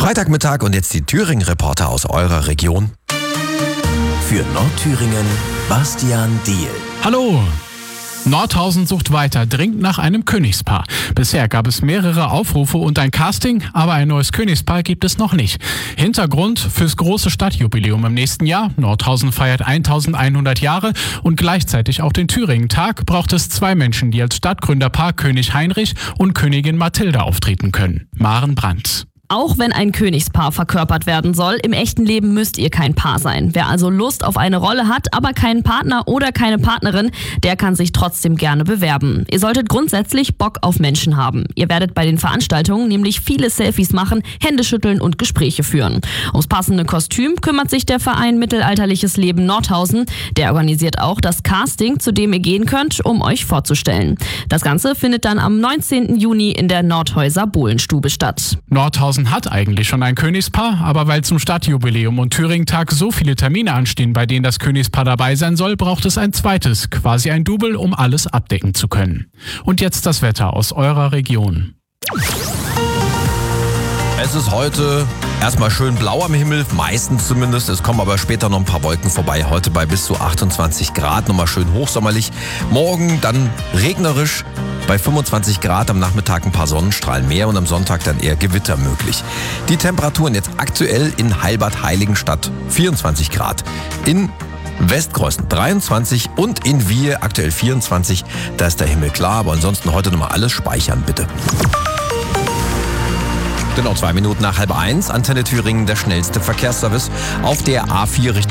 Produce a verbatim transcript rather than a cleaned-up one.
Freitagmittag und jetzt die Thüringen-Reporter aus eurer Region. Für Nordthüringen, Bastian Diehl. Hallo! Nordhausen sucht weiter dringend nach einem Königspaar. Bisher gab es mehrere Aufrufe und ein Casting, aber ein neues Königspaar gibt es noch nicht. Hintergrund fürs große Stadtjubiläum im nächsten Jahr. Nordhausen feiert eintausendeinhundert Jahre und gleichzeitig auch den Thüringen-Tag braucht es zwei Menschen, die als Stadtgründerpaar König Heinrich und Königin Mathilda auftreten können. Maren Brandt. Auch wenn ein Königspaar verkörpert werden soll, im echten Leben müsst ihr kein Paar sein. Wer also Lust auf eine Rolle hat, aber keinen Partner oder keine Partnerin, der kann sich trotzdem gerne bewerben. Ihr solltet grundsätzlich Bock auf Menschen haben. Ihr werdet bei den Veranstaltungen nämlich viele Selfies machen, Hände schütteln und Gespräche führen. Ums passende Kostüm kümmert sich der Verein Mittelalterliches Leben Nordhausen. Der organisiert auch das Casting, zu dem ihr gehen könnt, um euch vorzustellen. Das Ganze findet dann am neunzehnten Juni in der Nordhäuser Bohlenstube statt. Nordhausen hat eigentlich schon ein Königspaar, aber weil zum Stadtjubiläum und Thüringen-Tag so viele Termine anstehen, bei denen das Königspaar dabei sein soll, braucht es ein zweites, quasi ein Double, um alles abdecken zu können. Und jetzt das Wetter aus eurer Region. Es ist heute erstmal schön blau am Himmel, meistens zumindest. Es kommen aber später noch ein paar Wolken vorbei. Heute bei bis zu achtundzwanzig Grad, nochmal schön hochsommerlich. Morgen dann regnerisch bei fünfundzwanzig Grad, am Nachmittag ein paar Sonnenstrahlen mehr und am Sonntag dann eher Gewitter möglich. Die Temperaturen jetzt aktuell in Heilbad-Heiligenstadt vierundzwanzig Grad. In Westkreuzen dreiundzwanzig und in Wiehe aktuell vierundzwanzig. Da ist der Himmel klar, aber ansonsten heute nochmal alles speichern, bitte. Genau zwei Minuten nach halb eins. Antenne Thüringen, der schnellste Verkehrsservice auf der A vier Richtung